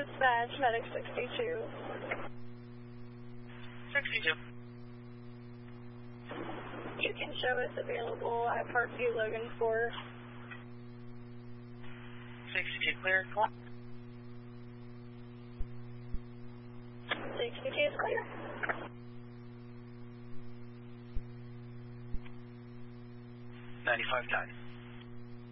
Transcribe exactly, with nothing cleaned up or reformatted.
dispatch, medic sixty-two. sixty-two. You can show it's available at Parkview Logan four. sixty-two clear, clock. sixty-two is clear. ninety-five time.